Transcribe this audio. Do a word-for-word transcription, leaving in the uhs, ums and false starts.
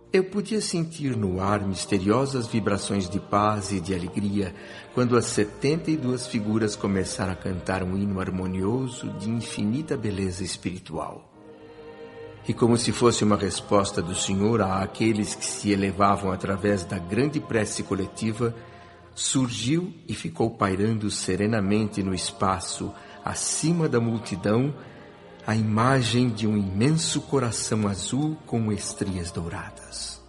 Eu podia sentir no ar misteriosas vibrações de paz e de alegria quando as setenta e duas figuras começaram a cantar um hino harmonioso de infinita beleza espiritual. E como se fosse uma resposta do Senhor àqueles que se elevavam através da grande prece coletiva, surgiu e ficou pairando serenamente no espaço, acima da multidão, a imagem de um imenso coração azul com estrias douradas.